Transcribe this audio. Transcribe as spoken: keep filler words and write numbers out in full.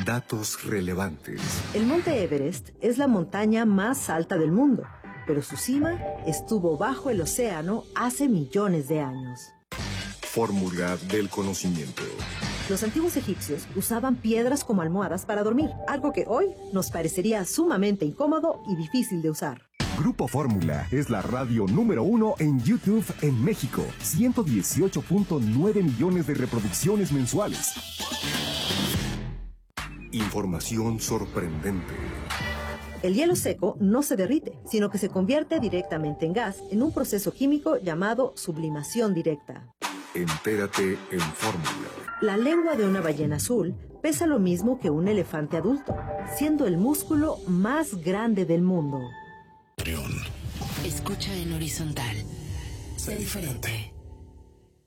Datos relevantes. El monte Everest es la montaña más alta del mundo, pero su cima estuvo bajo el océano hace millones de años. Fórmula del conocimiento. Los antiguos egipcios usaban piedras como almohadas para dormir, algo que hoy nos parecería sumamente incómodo y difícil de usar. Grupo Fórmula es la radio número uno en YouTube en México. ciento dieciocho punto nueve millones de reproducciones mensuales. Información sorprendente. El hielo seco no se derrite, sino que se convierte directamente en gas en un proceso químico llamado sublimación directa. Entérate en Fórmula. La lengua de una ballena azul pesa lo mismo que un elefante adulto, siendo el músculo más grande del mundo. Escucha en horizontal. Sé diferente.